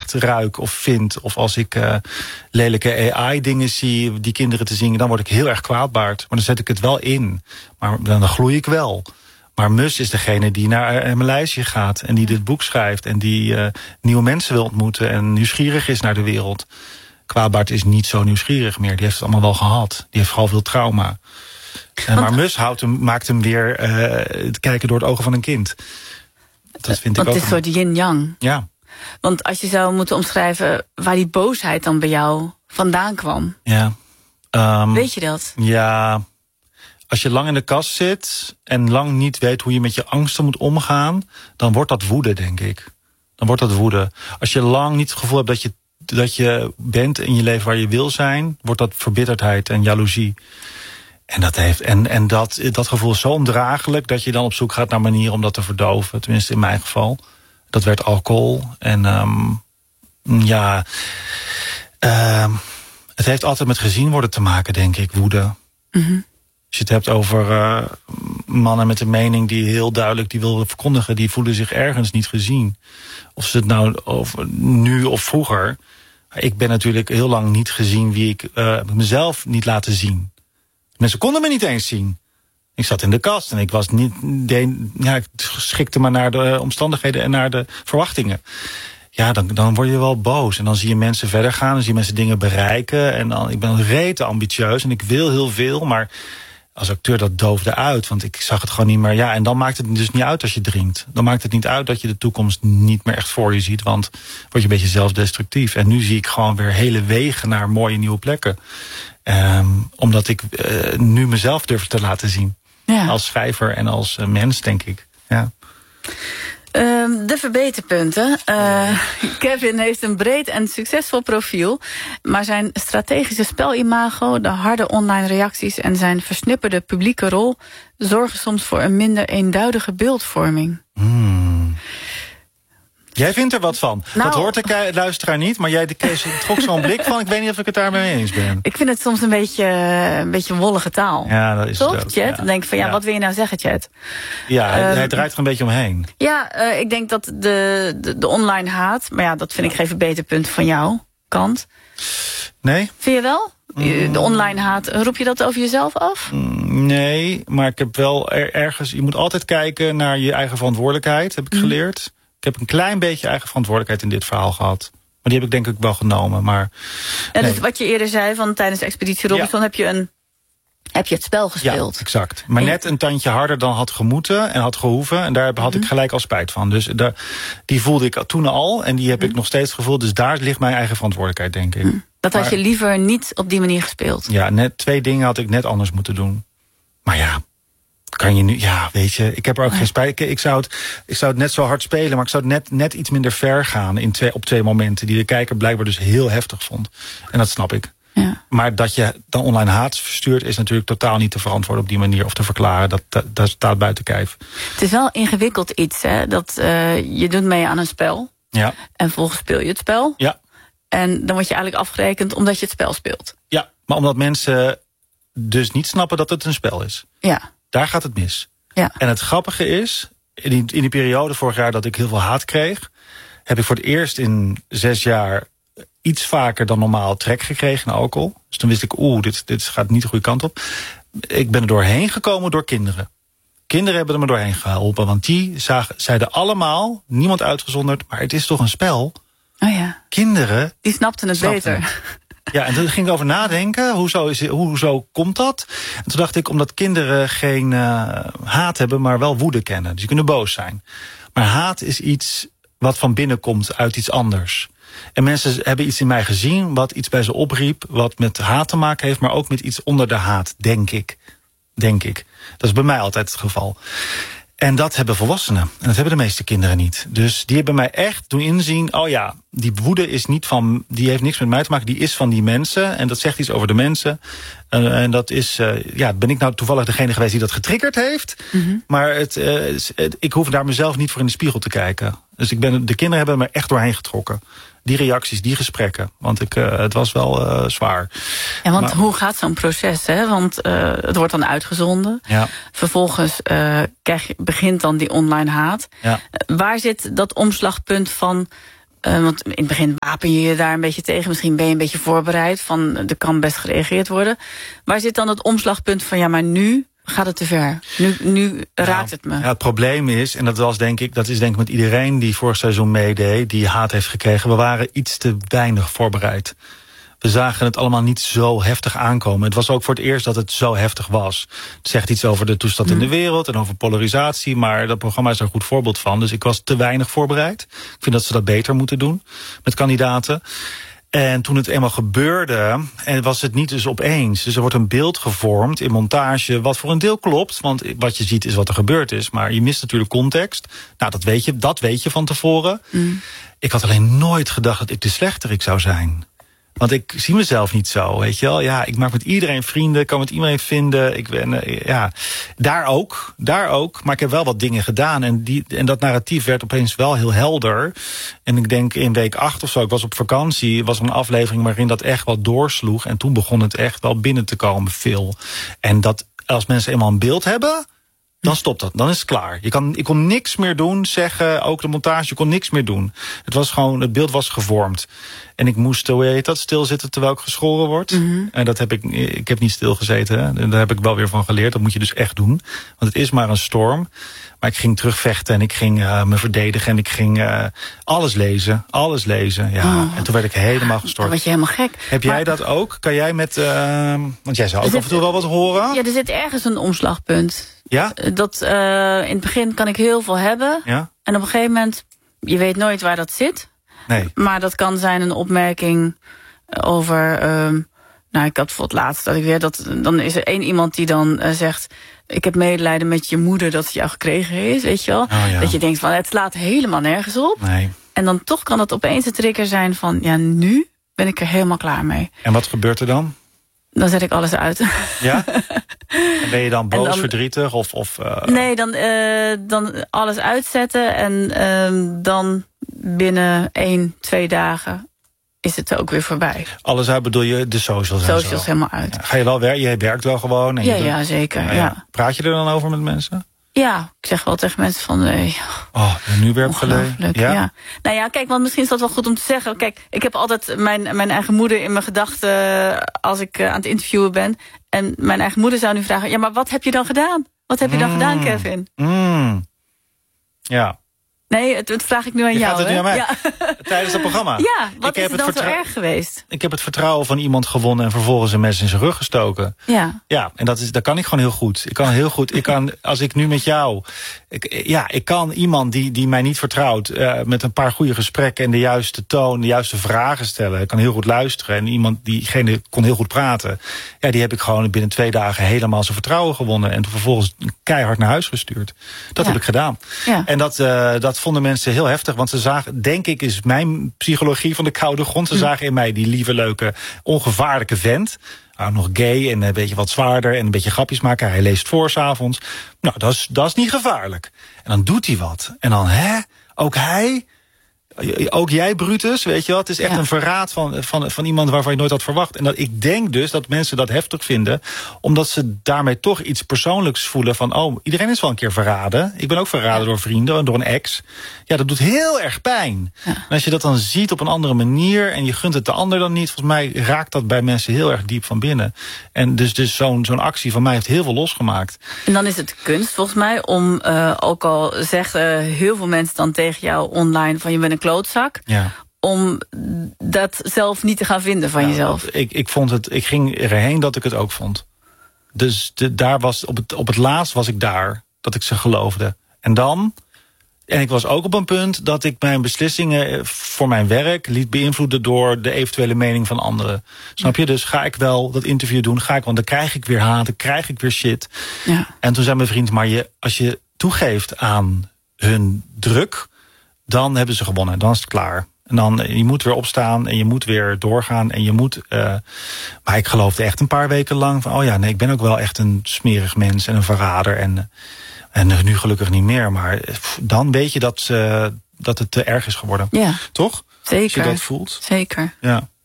slecht ruik of vind, of als ik lelijke AI-dingen zie, die kinderen te zingen, dan word ik heel erg kwaadbaard. Maar dan zet ik het wel in. Maar dan gloei ik wel. Maar Mus is degene die naar mijn lijstje gaat en die dit boek schrijft en die nieuwe mensen wil ontmoeten en nieuwsgierig is naar de wereld. Kwaadbaard is niet zo nieuwsgierig meer. Die heeft het allemaal wel gehad. Die heeft vooral veel trauma. Maar Mus maakt hem weer kijken door het ogen van een kind. Dat vind ik ook. Want het is een soort yin-yang. Ja. Want als je zou moeten omschrijven waar die boosheid dan bij jou vandaan kwam. Ja. Weet je dat? Ja. Als je lang in de kast zit en lang niet weet hoe je met je angsten moet omgaan, dan wordt dat woede, denk ik. Dan wordt dat woede. Als je lang niet het gevoel hebt dat je bent in je leven waar je wil zijn, wordt dat verbitterdheid en jaloezie. En dat gevoel is zo ondraaglijk dat je dan op zoek gaat naar manieren om dat te verdoven. Tenminste in mijn geval. Dat werd alcohol. En het heeft altijd met gezien worden te maken, denk ik, woede. Mm-hmm. Als je het hebt over mannen met een mening die heel duidelijk die willen verkondigen, die voelen zich ergens niet gezien. Of ze het nou over nu of vroeger. Ik ben natuurlijk heel lang niet gezien wie ik mezelf niet laten zien. Mensen konden me niet eens zien. Ik zat in de kast en ik was niet. Ik schikte me naar de omstandigheden en naar de verwachtingen. Ja, dan word je wel boos. En dan zie je mensen verder gaan, dan zie je mensen dingen bereiken. En dan, ik ben rete ambitieus en ik wil heel veel, maar als acteur dat doofde uit, want ik zag het gewoon niet meer. Ja, en dan maakt het dus niet uit als je drinkt. Dan maakt het niet uit dat je de toekomst niet meer echt voor je ziet, want word je een beetje zelfdestructief. En nu zie ik gewoon weer hele wegen naar mooie nieuwe plekken. Omdat ik nu mezelf durf te laten zien. Ja. Als schrijver en als mens, denk ik. Ja. De verbeterpunten. Kevin heeft een breed en succesvol profiel, maar zijn strategische spelimago, de harde online reacties en zijn versnipperde publieke rol zorgen soms voor een minder eenduidige beeldvorming. Jij vindt er wat van. Dat hoort de luisteraar niet, maar jij trok zo'n blik van. Ik weet niet of ik het daarmee eens ben. Ik vind het soms een beetje wollige taal. Ja, dat is toch, het ook. Chat? Ja. Dan denk ik van, wat wil je nou zeggen, Chat? Ja, hij draait er een beetje omheen. Ja, ik denk dat de online haat, maar ja, dat vind ik geen verbeterpunt van jouw kant. Nee? Vind je wel? De online haat, roep je dat over jezelf af? Nee, maar ik heb wel ergens. Je moet altijd kijken naar je eigen verantwoordelijkheid, heb ik geleerd. Ik heb een klein beetje eigen verantwoordelijkheid in dit verhaal gehad. Maar die heb ik denk ik wel genomen. Maar ja, dus wat je eerder zei, van tijdens Expeditie Robinson heb je het spel gespeeld. Ja, exact. Maar net een tandje harder dan had gemoeten en had gehoeven. En daar had ik gelijk al spijt van. Dus die voelde ik toen al. En die heb ik nog steeds gevoeld. Dus daar ligt mijn eigen verantwoordelijkheid, denk ik. Dat had je liever niet op die manier gespeeld? Ja, net 2 dingen had ik net anders moeten doen. Maar ja, kan je nu. Ja, weet je, ik heb er ook geen spijt. Ik zou het net zo hard spelen, maar ik zou het net iets minder ver gaan op 2 momenten die de kijker blijkbaar dus heel heftig vond. En dat snap ik. Ja. Maar dat je dan online haat verstuurt is natuurlijk totaal niet te verantwoorden op die manier of te verklaren. Dat staat buiten kijf. Het is wel ingewikkeld iets, hè? Dat je doet mee aan een spel. Ja. En vervolgens speel je het spel. Ja. En dan word je eigenlijk afgerekend omdat je het spel speelt. Ja, maar omdat mensen dus niet snappen dat het een spel is. Ja. Daar gaat het mis. Ja. En het grappige is, in die periode vorig jaar dat ik heel veel haat kreeg, heb ik voor het eerst in 6 jaar iets vaker dan normaal trek gekregen naar alcohol. Dus toen wist ik, dit gaat niet de goede kant op. Ik ben er doorheen gekomen door kinderen. Kinderen hebben er me doorheen geholpen, want die zeiden allemaal, niemand uitgezonderd, maar het is toch een spel? Oh ja. Kinderen die snapten het beter. Ja, en toen ging ik over nadenken, hoezo komt dat? En toen dacht ik, omdat kinderen geen haat hebben, maar wel woede kennen. Dus die kunnen boos zijn. Maar haat is iets wat van binnen komt uit iets anders. En mensen hebben iets in mij gezien wat iets bij ze opriep, wat met haat te maken heeft, maar ook met iets onder de haat, denk ik. Dat is bij mij altijd het geval. En dat hebben volwassenen. En dat hebben de meeste kinderen niet. Dus die hebben mij echt doen inzien, die woede is niet van, die heeft niks met mij te maken, die is van die mensen. En dat zegt iets over de mensen. En dat is, ben ik nou toevallig degene geweest die dat getriggerd heeft. Mm-hmm. Maar ik hoef daar mezelf niet voor in de spiegel te kijken. Dus de kinderen hebben me echt doorheen getrokken. Die reacties, die gesprekken. Want het was wel zwaar. Ja, want hoe gaat zo'n proces? Hè? Want het wordt dan uitgezonden. Ja. Vervolgens begint dan die online haat. Ja. Waar zit dat omslagpunt van Want in het begin wapen je daar een beetje tegen. Misschien ben je een beetje voorbereid van er kan best gereageerd worden. Waar zit dan het omslagpunt van ja, maar nu gaat het te ver? Nu raakt het me. Ja, het probleem is, en dat is denk ik met iedereen die vorig seizoen meedeed, die haat heeft gekregen, we waren iets te weinig voorbereid. We zagen het allemaal niet zo heftig aankomen. Het was ook voor het eerst dat het zo heftig was. Het zegt iets over de toestand in de wereld en over polarisatie, maar dat programma is er een goed voorbeeld van. Dus ik was te weinig voorbereid. Ik vind dat ze dat beter moeten doen met kandidaten. En toen het eenmaal gebeurde, en was het niet dus opeens. Dus er wordt een beeld gevormd in montage, wat voor een deel klopt. Want wat je ziet is wat er gebeurd is. Maar je mist natuurlijk context. Nou, dat weet je van tevoren. Ik had alleen nooit gedacht dat ik de slechterik zou zijn. Want ik zie mezelf niet zo, weet je wel. Ja, ik maak met iedereen vrienden, kan met iedereen vinden. Ik ben, daar ook. Maar ik heb wel wat dingen gedaan. En dat narratief werd opeens wel heel helder. En ik denk in week 8 of zo, ik was op vakantie, was er een aflevering waarin dat echt wat doorsloeg. En toen begon het echt wel binnen te komen, veel. En dat als mensen eenmaal een beeld hebben, dan stopt dat, dan is het klaar. Ik kon niks meer doen, zeggen, ook de montage, je kon niks meer doen. Het was gewoon, het beeld was gevormd. En ik moest, hoe heet dat, stilzitten terwijl ik geschoren word. En dat heb ik heb niet stilgezeten. Hè. En daar heb ik wel weer van geleerd, dat moet je dus echt doen. Want het is maar een storm. Maar ik ging terugvechten en ik ging me verdedigen. En ik ging alles lezen. Ja. En toen werd ik helemaal gestort. Dan word je helemaal gek. Heb jij dat ook? Kan jij met, want jij zou ook af en toe wel wat horen. Ja, er zit ergens een omslagpunt. Ja? Dat in het begin kan ik heel veel hebben. Ja? En op een gegeven moment, je weet nooit waar dat zit. Nee. Maar dat kan zijn een opmerking over, ik had bijvoorbeeld laatst dat ik weer, dan is er één iemand die dan zegt, ik heb medelijden met je moeder dat ze jou gekregen heeft, weet je wel. Oh, ja. Dat je denkt van, het slaat helemaal nergens op. Nee. En dan toch kan het opeens een trigger zijn van, ja, nu ben ik er helemaal klaar mee. En wat gebeurt er dan? Dan zet ik alles uit. Ja? En ben je dan boos, verdrietig? Nee, dan alles uitzetten. En dan binnen 1-2 dagen is het ook weer voorbij. Alles uit bedoel je de socials? Socials helemaal uit. Ja, ga je wel werken? Jij werkt wel gewoon? En Ja, zeker. Nou ja. Praat je er dan over met mensen? Ja, ik zeg wel tegen mensen van, nu werkgeleden. Ja. Nou ja, kijk, want misschien is dat wel goed om te zeggen. Kijk, ik heb altijd mijn eigen moeder in mijn gedachten als ik aan het interviewen ben. En mijn eigen moeder zou nu vragen, ja, maar wat heb je dan gedaan? Wat heb je dan gedaan, Kevin? Ja. Nee, het vraag ik nu aan jou. Gaat het nu aan mij? Ja. Tijdens het programma? Ja, wat is het dan zo erg geweest? Ik heb het vertrouwen van iemand gewonnen en vervolgens een mes in zijn rug gestoken. Ja. Ja, en dat kan ik gewoon heel goed. Als ik nu met jou, ik kan iemand die mij niet vertrouwt, met een paar goede gesprekken en de juiste toon, de juiste vragen stellen. Ik kan heel goed luisteren en diegene kon heel goed praten. Ja, die heb ik gewoon binnen 2 dagen helemaal zijn vertrouwen gewonnen en vervolgens keihard naar huis gestuurd. Dat heb ik gedaan. Ja. En dat vonden mensen heel heftig, want ze zagen, denk ik, is mijn psychologie van de koude grond. Ze zagen in mij die lieve, leuke, ongevaarlijke vent. Nog gay en een beetje wat zwaarder en een beetje grapjes maken. Hij leest voor 's avonds. Nou, dat is niet gevaarlijk. En dan doet hij wat. En dan, ook hij... Ook jij, Brutus, weet je wel. Het is echt een verraad van iemand waarvan je nooit had verwacht. En ik denk dus dat mensen dat heftig vinden, omdat ze daarmee toch iets persoonlijks voelen van, iedereen is wel een keer verraden. Ik ben ook verraden door vrienden, door een ex. Ja, dat doet heel erg pijn. Ja. En als je dat dan ziet op een andere manier en je gunt het de ander dan niet, volgens mij raakt dat bij mensen heel erg diep van binnen. En dus zo'n actie van mij heeft heel veel losgemaakt. En dan is het kunst volgens mij om, ook al zeggen heel veel mensen dan tegen jou online van je bent een klootzak, om dat zelf niet te gaan vinden van jezelf. Ik ging erheen dat ik het ook vond. Dus daar was op het laatst was ik daar, dat ik ze geloofde. En ik was ook op een punt dat ik mijn beslissingen voor mijn werk liet beïnvloeden door de eventuele mening van anderen. Snap je? Dus ga ik wel dat interview doen? Want dan krijg ik weer haat, dan krijg ik weer shit. Ja. En toen zei mijn vriend, maar als je toegeeft aan hun druk, dan hebben ze gewonnen, dan is het klaar. En dan, je moet weer opstaan en je moet weer doorgaan. En je moet, maar ik geloofde echt een paar weken lang van, ik ben ook wel echt een smerig mens en een verrader. En nu gelukkig niet meer. Maar dan weet je dat het te erg is geworden. Ja. Toch? Zeker. Als je dat voelt. Zeker. Ja.